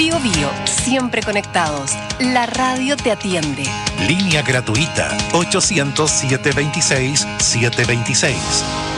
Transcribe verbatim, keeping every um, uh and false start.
Bio Bio, siempre conectados. La radio te atiende. Línea gratuita ochocientos, setecientos veintiséis, setecientos veintiséis.